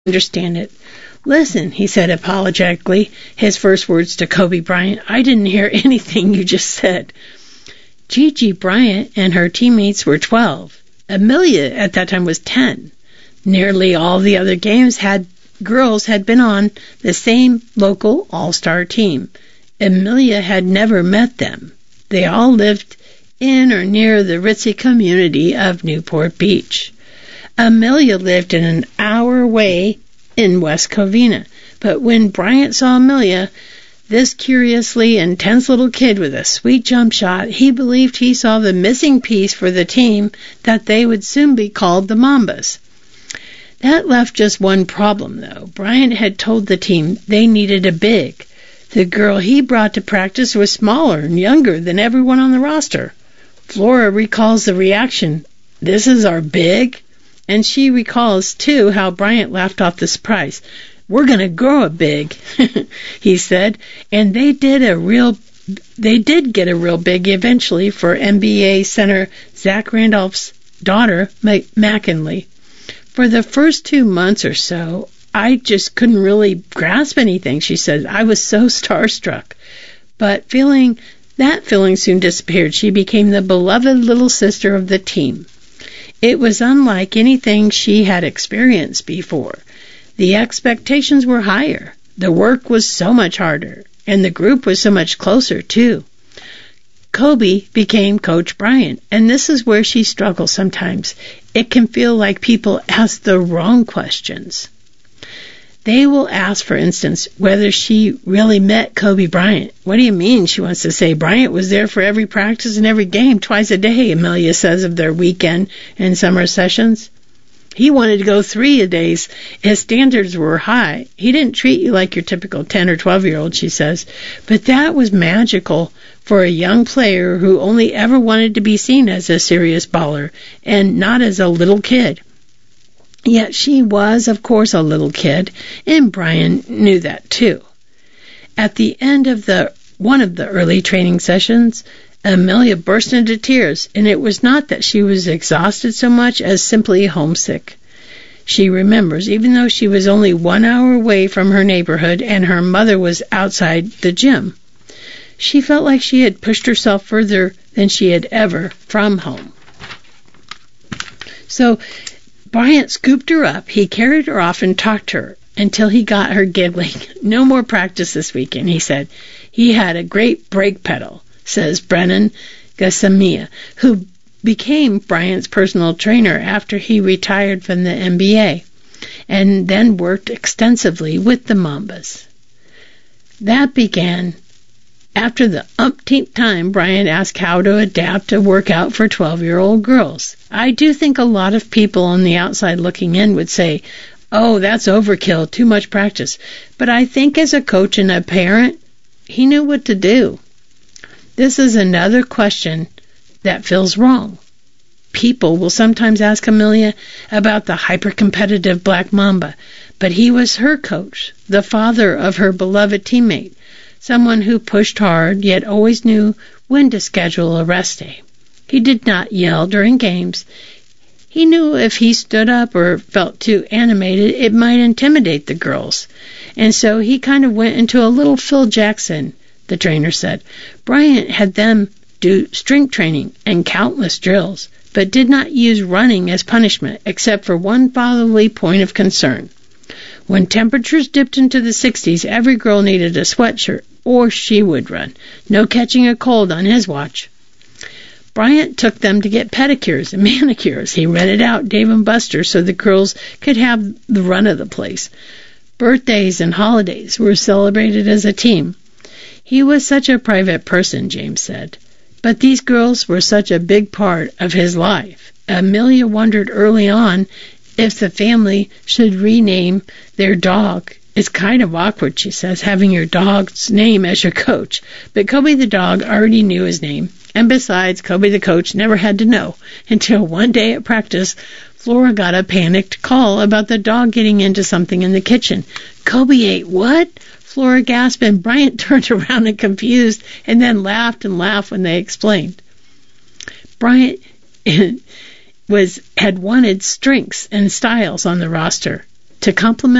understand it. Listen, he said apologetically, his first words to Kobe Bryant, I didn't hear anything you just said. Gigi Bryant and her teammates were 12. Amelia at that time was 10. Nearly all the other girls had been on the same local all-star team. Amelia had never met them. They all lived in or near the ritzy community of Newport Beach. Amelia lived an hour away in West Covina, but when Bryant saw Amelia, this curiously intense little kid with a sweet jump shot, he believed he saw the missing piece for the team that they would soon be called the Mambas. That left just one problem, though. Bryant had told the team they needed a big. The girl he brought to practice was smaller and younger than everyone on the roster. Flora recalls the reaction, "This is our big?" And she recalls, too, how Bryant laughed off the surprise. "We're going to grow a big," he said. And they did get a real big eventually for NBA center Zach Randolph's daughter, McKinley. For the first 2 months or so, I just couldn't really grasp anything, she said. I was so starstruck. But that feeling soon disappeared. She became the beloved little sister of the team. It was unlike anything she had experienced before. The expectations were higher. The work was so much harder. And the group was so much closer, too. Kobe became Coach Bryant, and this is where she struggles sometimes. It can feel like people ask the wrong questions. They will ask, for instance, whether she really met Kobe Bryant. "What do you mean?" she wants to say. "Bryant was there for every practice and every game twice a day," Amelia says of their weekend and summer sessions. "He wanted to go 3 a days. His standards were high. He didn't treat you like your typical 10 or 12-year-old, she says. But that was magical for a young player who only ever wanted to be seen as a serious baller and not as a little kid. Yet she was, of course, a little kid, and Brian knew that too. At the end of one of the early training sessions, Amelia burst into tears, and it was not that she was exhausted so much as simply homesick. She remembers, even though she was only 1 hour away from her neighborhood and her mother was outside the gym, she felt like she had pushed herself further than she had ever from home. So Bryant scooped her up, he carried her off and talked to her until he got her giggling. "No more practice this weekend," he said. "He had a great brake pedal," says Brennan Gassamia, who became Bryant's personal trainer after he retired from the NBA and then worked extensively with the Mambas. That began after the umpteenth time Bryant asked how to adapt a workout for 12-year-old girls. I do think a lot of people on the outside looking in would say, "Oh, that's overkill, too much practice." But I think as a coach and a parent, he knew what to do. This is another question that feels wrong. People will sometimes ask Amelia about the hyper-competitive Black Mamba, but he was her coach, the father of her beloved teammate, someone who pushed hard yet always knew when to schedule a rest day. He did not yell during games. He knew if he stood up or felt too animated, it might intimidate the girls. And so he kind of went into a little Phil Jackson, the trainer said. Bryant had them do strength training and countless drills, but did not use running as punishment, except for one fatherly point of concern. When temperatures dipped into the 60s, every girl needed a sweatshirt, or she would run. No catching a cold on his watch. Bryant took them to get pedicures and manicures. He rented out Dave & Buster's so the girls could have the run of the place. Birthdays and holidays were celebrated as a team. He was such a private person, James said. But these girls were such a big part of his life. Amelia wondered early on if the family should rename their dog. It's kind of awkward, she says, having your dog's name as your coach. But Kobe the dog already knew his name. And besides, Kobe the coach never had to know until one day at practice, Flora got a panicked call about the dog getting into something in the kitchen. "Kobe ate what?" Flora gasped, and Bryant turned around and confused and then laughed and laughed when they explained. Bryant had wanted strengths and styles on the roster. To complement